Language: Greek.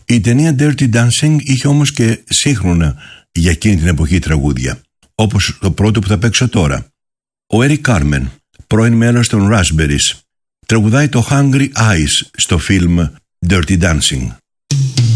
Η ταινία Dirty Dancing είχε όμως και σύγχρονα για εκείνη την εποχή τραγούδια, όπως το πρώτο που θα παίξω τώρα. Ο Eric Carmen, πρώην μέλος των Raspberries, τραγουδάει το Hungry Eyes στο φιλμ Dirty Dancing.